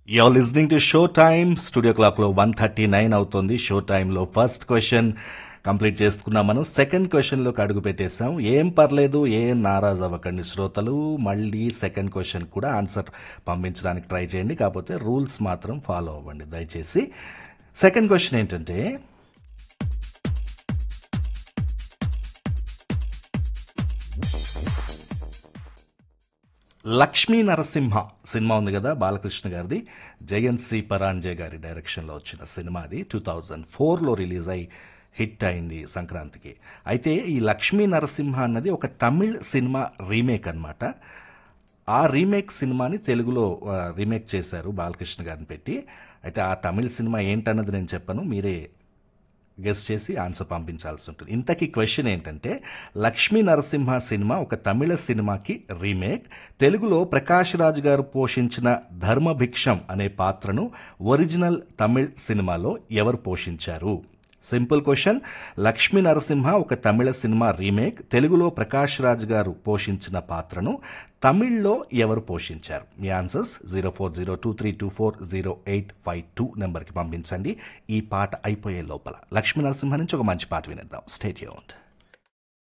You're listening to show time. Studio clock లో 1:39 అవుతుంది. Show time లో ఫస్ట్ క్వశ్చన్ కంప్లీట్ చేసుకున్నాం. మనం సెకండ్ క్వశ్చన్ లోకి అడుగు పెట్టేసాం. ఏం పర్లేదు, ఏం నారాజ్ అవ్వకండి శ్రోతలు. మళ్ళీ సెకండ్ క్వశ్చన్ కూడా ఆన్సర్ పంపించడానికి ట్రై చేయండి. కాకపోతే రూల్స్ మాత్రం ఫాలో అవ్వండి దయచేసి. సెకండ్ క్వశ్చన్ ఏంటంటే, లక్ష్మీ నరసింహ సినిమా ఉంది కదా బాలకృష్ణ గారిది, జయంత్ సి పరాంజే గారి డైరెక్షన్లో వచ్చిన సినిమా. అది 2004లో రిలీజ్ అయి హిట్ అయింది సంక్రాంతికి. అయితే ఈ లక్ష్మీ నరసింహ అన్నది ఒక తమిళ్ సినిమా రీమేక్ అన్నమాట. ఆ రీమేక్ సినిమాని తెలుగులో రీమేక్ చేశారు బాలకృష్ణ గారిని పెట్టి. అయితే ఆ తమిళ్ సినిమా ఏంటన్నది నేను చెప్పను, మీరే గెస్ చేసి ఆన్సర్ పంపించాల్సి ఉంటుంది. ఇంతకీ క్వశ్చన్ ఏంటంటే, లక్ష్మీ నరసింహ సినిమా ఒక తమిళ సినిమాకి రీమేక్. తెలుగులో ప్రకాష్ రాజ్ గారు పోషించిన ధర్మభిక్షం అనే పాత్రను ఒరిజినల్ తమిళ్ సినిమాలో ఎవరు పోషించారు? Simple question. లక్ష్మీ నరసింహ ఒక తమిళ సినిమా రీమేక్. తెలుగులో ప్రకాష్ రాజ్ గారు పోషించిన పాత్రను తమిళ్లో ఎవరు పోషించారు? మీ ఆన్సర్స్ 040232400852 నెంబర్కి పంపించండి. ఈ పాట అయిపోయే లోపల లక్ష్మీ నరసింహ నుంచి ఒక మంచి పాట వినేద్దాం. Stay tuned.